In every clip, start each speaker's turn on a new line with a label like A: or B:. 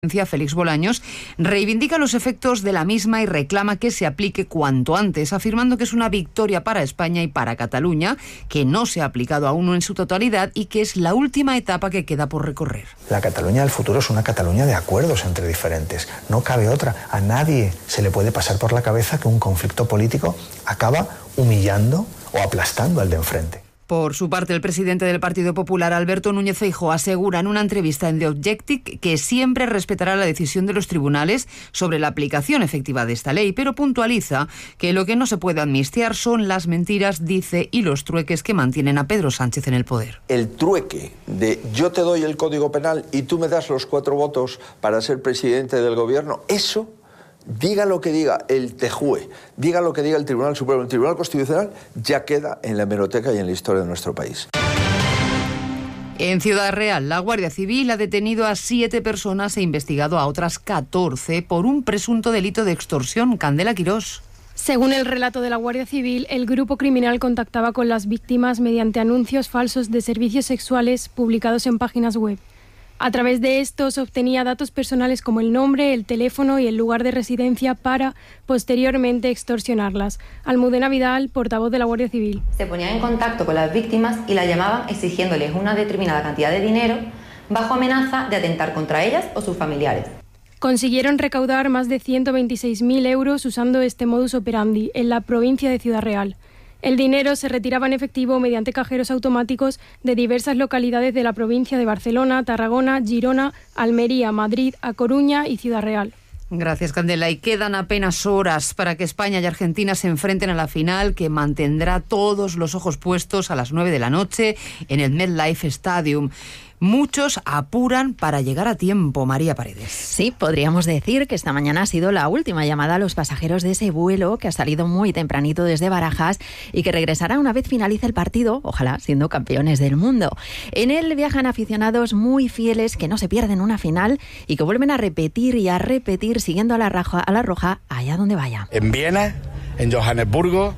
A: Félix Bolaños reivindica los efectos de la misma y reclama que se aplique cuanto antes, afirmando que es una victoria para España y para Cataluña, que no se ha aplicado aún en su totalidad y que es la última etapa que queda por recorrer.
B: La Cataluña del futuro es una Cataluña de acuerdos entre diferentes. No cabe otra. A nadie se le puede pasar por la cabeza que un conflicto político acaba humillando o aplastando al de enfrente.
A: Por su parte, el presidente del Partido Popular, Alberto Núñez Feijóo, asegura en una entrevista en The Objective que siempre respetará la decisión de los tribunales sobre la aplicación efectiva de esta ley, pero puntualiza que lo que no se puede amnistiar son las mentiras, dice, y los trueques que mantienen a Pedro Sánchez en el poder.
C: El trueque de yo te doy el Código Penal y tú me das los 4 votos para ser presidente del gobierno, eso... Diga lo que diga el TJUE, diga lo que diga el Tribunal Supremo, el Tribunal Constitucional, ya queda en la hemeroteca y en la historia de nuestro país.
A: En Ciudad Real, la Guardia Civil ha detenido a 7 personas e investigado a otras 14 por un presunto delito de extorsión. Candela Quirós.
D: Según el relato de la Guardia Civil, el grupo criminal contactaba con las víctimas mediante anuncios falsos de servicios sexuales publicados en páginas web. A través de estos obtenía datos personales como el nombre, el teléfono y el lugar de residencia para, posteriormente, extorsionarlas. Almudena Vidal, portavoz de la Guardia Civil.
E: Se ponían en contacto con las víctimas y las llamaban exigiéndoles una determinada cantidad de dinero bajo amenaza de atentar contra ellas o sus familiares.
D: Consiguieron recaudar más de 126.000 euros usando este modus operandi en la provincia de Ciudad Real. El dinero se retiraba en efectivo mediante cajeros automáticos de diversas localidades de la provincia de Barcelona, Tarragona, Girona, Almería, Madrid, A Coruña y Ciudad Real.
A: Gracias, Candela. Y quedan apenas horas para que España y Argentina se enfrenten a la final, que mantendrá todos los ojos puestos a las 9 de la noche en el MetLife Stadium. Muchos apuran para llegar a tiempo, María Paredes.
F: Sí, podríamos decir que esta mañana ha sido la última llamada a los pasajeros de ese vuelo que ha salido muy tempranito desde Barajas y que regresará una vez finalice el partido, ojalá siendo campeones del mundo. En él viajan aficionados muy fieles que no se pierden una final y que vuelven a repetir y a repetir siguiendo a la Roja allá donde vaya.
G: En Viena, en Johannesburgo,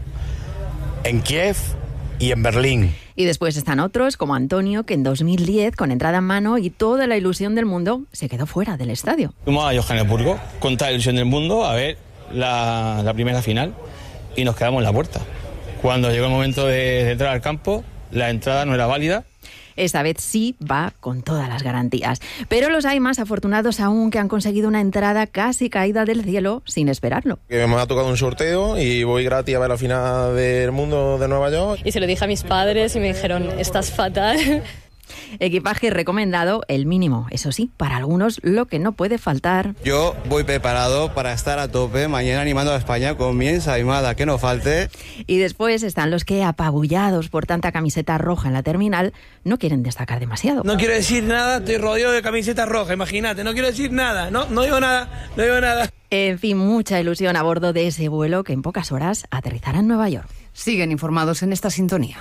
G: en Kiev y en Berlín.
F: Y después están otros, como Antonio, que en 2010, con entrada en mano y toda la ilusión del mundo, se quedó fuera del estadio.
H: Fuimos a Johannesburgo con toda la ilusión del mundo a ver la primera final y nos quedamos en la puerta. Cuando llegó el momento de entrar al campo, la entrada no era válida.
F: Esta vez sí va con todas las garantías. Pero los hay más afortunados aún que han conseguido una entrada casi caída del cielo sin esperarlo.
I: Que me ha tocado un sorteo y voy gratis a ver la final del mundo de Nueva York.
J: Y se lo dije a mis padres y me dijeron, estás fatal.
F: Equipaje recomendado, el mínimo. Eso sí, para algunos lo que no puede faltar.
K: Yo voy preparado para estar a tope mañana animando a España con mi ensaimada, que no falte.
F: Y después están los que, apabullados por tanta camiseta roja en la terminal, no quieren destacar demasiado.
L: No quiero decir nada, estoy rodeado de camisetas rojas, imagínate, no quiero decir nada, no digo nada.
F: En fin, mucha ilusión a bordo de ese vuelo que en pocas horas aterrizará en Nueva York.
A: Siguen informados en esta sintonía.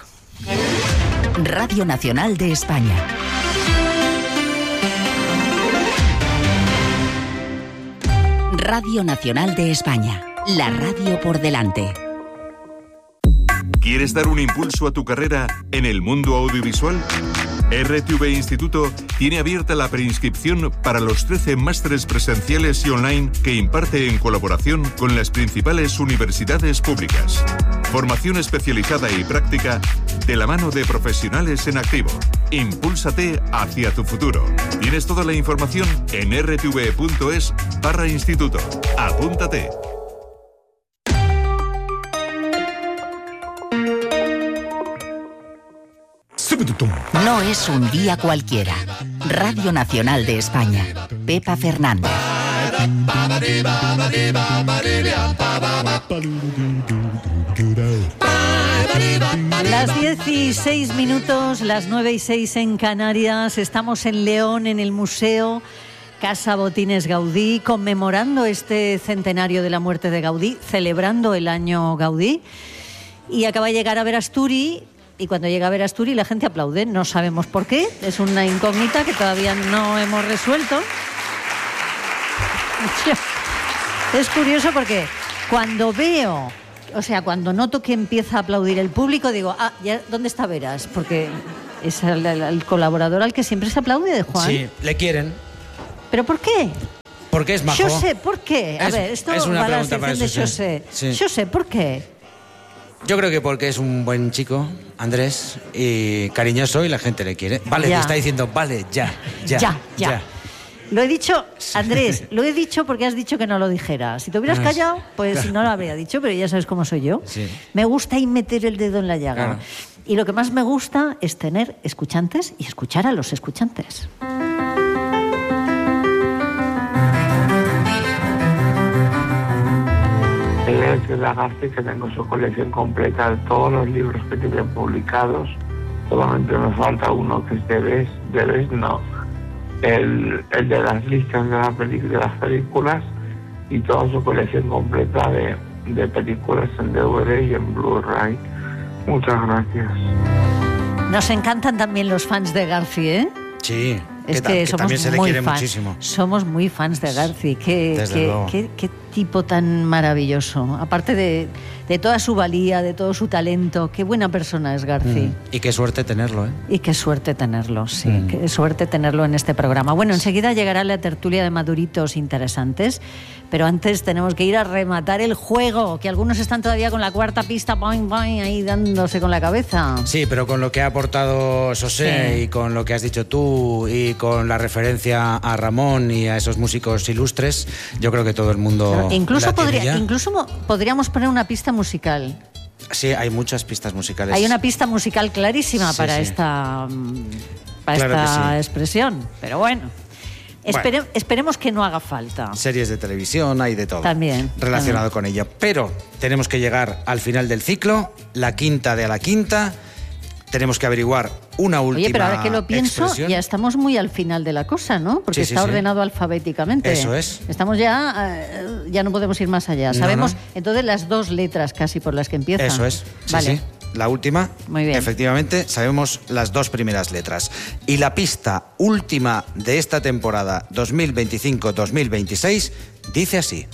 M: Radio Nacional de España. Radio Nacional de España. La radio por delante.
N: ¿Quieres dar un impulso a tu carrera en el mundo audiovisual? RTV Instituto tiene abierta la preinscripción para los 13 másteres presenciales y online que imparte en colaboración con las principales universidades públicas. Formación especializada y práctica de la mano de profesionales en activo. Impúlsate hacia tu futuro. Tienes toda la información en rtv.es/instituto. Apúntate.
M: No es un día cualquiera. Radio Nacional de España. Pepa Fernández.
O: Las 16 minutos, las 9:06 en Canarias. Estamos en León, en el Museo Casa Botines Gaudí, conmemorando este centenario de la muerte de Gaudí, celebrando el año Gaudí. Y acaba de llegar a Verasturi. Y cuando llega a Verasturi la gente aplaude, no sabemos por qué, es una incógnita que todavía no hemos resuelto. Es curioso porque cuando veo, cuando noto que empieza a aplaudir el público, digo, ya, ¿dónde está Veras? Porque es el colaborador al que siempre se aplaude, de Juan.
L: Sí, le quieren.
O: ¿Pero por qué?
P: Porque es majo.
O: Yo sé, ¿por qué? A ver, esto
P: es una
O: va a la
P: pregunta para
O: sección de
P: José.
O: José.
P: Sí.
O: José, ¿por qué?
P: Yo creo que porque es un buen chico, Andrés, y cariñoso y la gente le quiere. Vale,
O: Ya.
P: te está diciendo, vale, ya.
O: Lo he dicho, Andrés, lo he dicho porque has dicho que no lo dijera. Si te hubieras
P: Ah,
O: callado, pues
P: claro.
O: no lo habría dicho, pero ya sabes cómo soy yo.
P: Sí.
O: Me gusta ahí meter el dedo en la llaga.
P: Claro.
O: Y lo que más me gusta es tener escuchantes y escuchar a los escuchantes.
Q: Es la García, que tengo su colección completa de todos los libros que tienen publicados. Solamente me falta uno que es de el de las listas de las películas, y toda su colección completa de películas en DVD y en Blu-ray. Muchas gracias.
O: Nos encantan también los fans de García, ¿eh?
P: Sí,
O: Es que somos
P: también se le
O: muy
P: quiere
O: fans.
P: muchísimo.
O: Somos muy fans de García.
P: Desde luego.
O: Qué tipo tan maravilloso. Aparte de toda su valía, de todo su talento, qué buena persona es García.
P: Y qué suerte tenerlo, ¿eh?
O: Y qué suerte tenerlo, sí, qué suerte tenerlo en este programa. Bueno, enseguida llegará la tertulia de maduritos interesantes, pero antes tenemos que ir a rematar el juego, que algunos están todavía con la cuarta pista, boing, boing, ahí dándose con la cabeza.
P: Sí, pero con lo que ha aportado José
O: Sí.
P: y con lo que has dicho tú y con la referencia a Ramón y a esos músicos ilustres, yo creo que todo el mundo
O: Incluso,
P: la tiene ya.
O: podríamos poner una pista musical.
P: Sí, hay muchas pistas musicales.
O: Hay una pista musical clarísima
P: Sí,
O: para
P: sí.
O: esta
P: Claro que sí.
O: expresión, pero bueno. Esperemos que no haga falta.
P: Series de televisión, hay de todo
O: También.
P: relacionado con ello. Pero tenemos que llegar al final del ciclo, la quinta de a la quinta. Tenemos que averiguar una última
O: Oye, pero ahora que lo pienso,
P: expresión.
O: ya estamos muy al final de la cosa, ¿no? Porque
P: Sí, sí,
O: está
P: sí.
O: ordenado alfabéticamente.
P: Eso es.
O: Estamos ya no podemos ir más allá.
P: No,
O: Sabemos
P: no.
O: entonces las dos letras casi por las que empieza.
P: Eso es. Sí,
O: Vale.
P: sí. La última,
O: Muy bien.
P: efectivamente, sabemos las dos primeras letras. Y la pista última de esta temporada 2025-2026 dice así.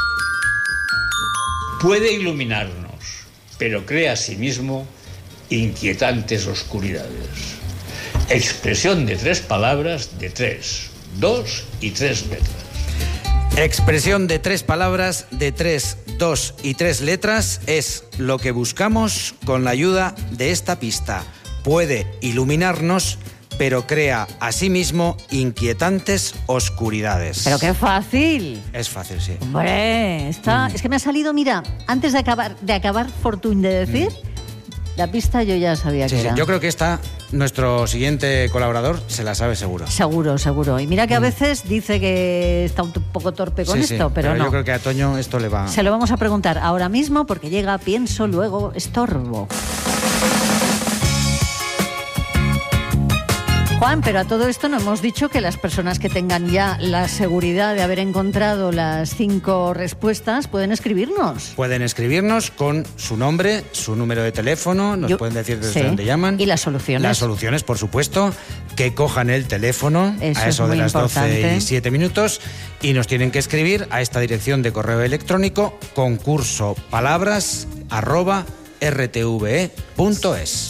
R: Puede iluminarnos, pero crea asimismo inquietantes oscuridades. Expresión de 3 palabras de 3, 2 y 3 letras.
P: Expresión de 3 palabras de 3, 2 y 3 letras es lo que buscamos con la ayuda de esta pista. Puede iluminarnos, pero crea asimismo inquietantes oscuridades.
O: Pero qué fácil.
P: Es fácil, sí.
O: Hombre, es que me ha salido, mira, antes de acabar Fortune de decir, la pista yo ya sabía
P: Sí,
O: que
P: sí.
O: era.
P: Yo creo que nuestro siguiente colaborador se la sabe seguro.
O: Seguro. Y mira que a veces dice que está un poco torpe con
P: Sí,
O: esto,
P: sí,
O: pero no.
P: yo creo que a Toño esto le va...
O: Se lo vamos a preguntar ahora mismo porque llega Pienso, luego estorbo. Juan, pero a todo esto no hemos dicho que las personas que tengan ya la seguridad de haber encontrado las 5 respuestas pueden escribirnos.
P: Pueden escribirnos con su nombre, su número de teléfono, nos pueden decir desde
O: Sí.
P: dónde llaman.
O: Y las soluciones.
P: Las soluciones, por supuesto, que cojan el teléfono
O: Eso
P: a
O: es
P: eso de
O: muy
P: las 12
O: importante.
P: y 7 minutos y nos tienen que escribir a esta dirección de correo electrónico concursopalabras@rtve.es.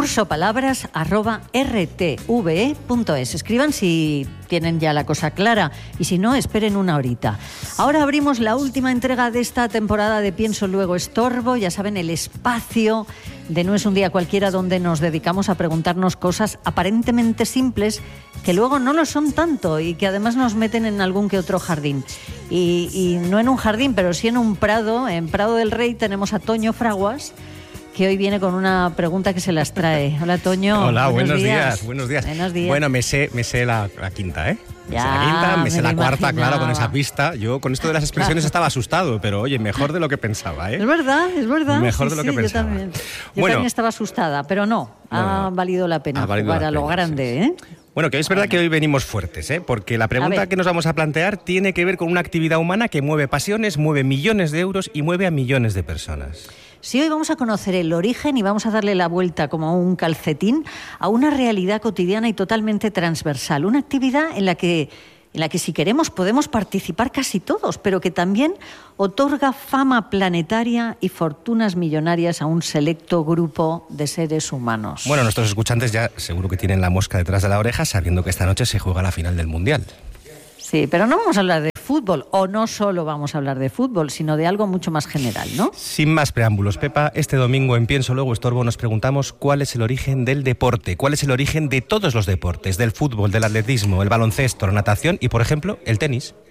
O: concursopalabras@rtve.es. Escriban si tienen ya la cosa clara y si no, esperen una horita. Ahora abrimos la última entrega de esta temporada de Pienso, luego estorbo. Ya saben, el espacio de No es un día cualquiera, donde nos dedicamos a preguntarnos cosas aparentemente simples que luego no lo son tanto y que además nos meten en algún que otro jardín. Y no en un jardín, pero sí en un prado. En Prado del Rey tenemos a Toño Fraguas, que hoy viene con una pregunta que se las trae. Hola, Toño.
S: Hola, buenos días.
O: Buenos días.
S: Bueno, me sé la quinta, ¿eh? Me sé
O: Ya,
S: la quinta, me sé
O: me
S: la
O: lo
S: cuarta,
O: imaginaba.
S: claro, con esa pista. Yo con esto de las expresiones estaba asustado, pero oye, mejor de lo que pensaba, ¿eh?
O: Es verdad.
S: Mejor
O: Sí,
S: de lo que
O: sí,
S: pensaba.
O: Yo
S: Bueno.
O: también estaba asustada, pero no. Ha valido la pena
S: Ha valido
O: jugar
S: la
O: a lo
S: pena,
O: grande, ¿eh?
S: Bueno, que es verdad que hoy venimos fuertes, ¿eh? Porque la
O: A
S: pregunta
O: ver.
S: que nos vamos a plantear tiene que ver con una actividad humana que mueve pasiones, mueve millones de euros y mueve a millones de personas.
O: Sí, hoy vamos a conocer el origen y vamos a darle la vuelta como un calcetín a una realidad cotidiana y totalmente transversal. Una actividad en la que si queremos podemos participar casi todos, pero que también otorga fama planetaria y fortunas millonarias a un selecto grupo de seres humanos.
S: Bueno, nuestros escuchantes ya seguro que tienen la mosca detrás de la oreja sabiendo que esta noche se juega la final del Mundial.
O: Sí, pero no vamos a hablar de fútbol, o no solo vamos a hablar de fútbol, sino de algo mucho más general, ¿no?
S: Sin más preámbulos, Pepa, este domingo en Pienso Luego Estorbo nos preguntamos cuál es el origen del deporte, cuál es el origen de todos los deportes, del fútbol, del atletismo, el baloncesto, la natación y, por ejemplo, el tenis.